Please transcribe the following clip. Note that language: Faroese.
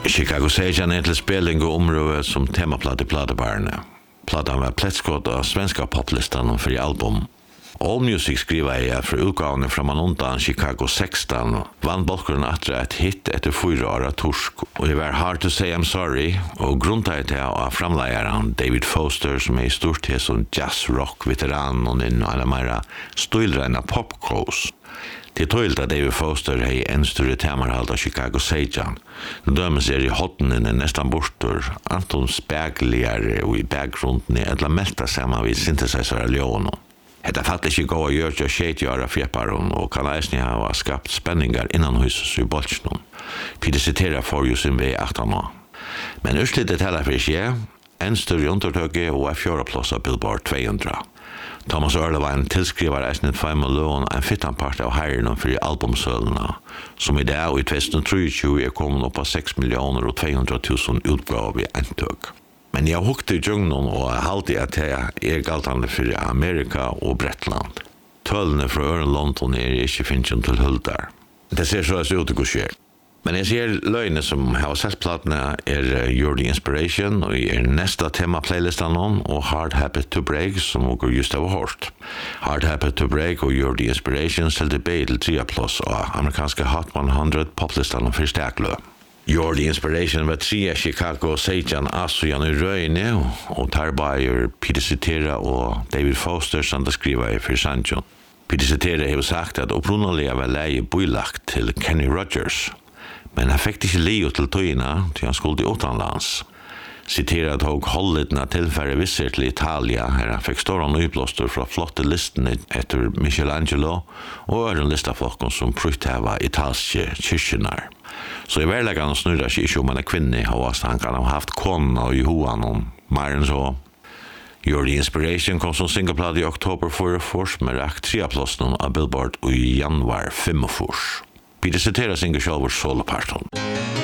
Chicago Sejan till spelning och område som temaplatta i platebarne. Plattan var plättskott av svenska poplistan för album. All Music skriver jag för utgåvan från undan Chicago 16 vann bolken att ett hit efter 4 år torsk och det var Hard to Say I'm Sorry och grundat det av framläggaren David Foster som är stort som jazz rock veteran och en alla mera stilrena popcross. Det tålt att David Foster är en större temarhalt av Chicago Sejan. Dömes är i hotten nästan bortor. Anton spegligare och i bakgrunden är alla mälta samman vid synthesizer Leon. Det fattar inte gå att göra tjejtgöra fjäpparon och kan äsni ha skapt spänningar innan huset i bolsjnon. Pide citerar för ju sin väg 18 år. Men urslitet heller för sig en större undertöge och är 4 plats av Billboard 200. Thomas Erlewine tillskriver äsni 5 miljoner en 15-part av herren för albumsölderna som idag i 2023 är kommit upp på 6 miljoner och 200 000 utgav i entök. Men jag hukte i djungeln och halte att det är galtande för Amerika och Bretland. Tölne från Ören London är inte finns till Hultar. Det ser så ut att gå sker. Men jag ser lögner som har sett plattorna är You're the Inspiration och är nästa tema playlistan och Hard Habit to Break som går just av hårt. Hard Habit to Break och You're the Inspiration ställde B till 3 plus och amerikanska Hot 100 poplistan för stärklö. You're the Inspiration var 3 Chicago Sejan Asujan i Röjne och Tarbayer, Peter Cetera och David Foster som det skriver för Sancho. Peter Cetera har sagt att upprunaliga var läge bojlagt till Kenny Rogers. Men han fick inte leo till tøyna till han skulle utanlands. Citera tog hålletna tillfärre visser till Italia här han fick stora nyblåster från flotte listen efter Michelangelo och öron listafolken som prutthäva italske kyrkjenar. Så i verkligheten snurrar sig inte om man är kvinna och han kan ha haft konna och Johan och mer än så. You're the Inspiration kom som singleplata i oktober 4 med rakt 3 plåsen av Billboard i januar 5. Peter Cetera singer själv soloparten.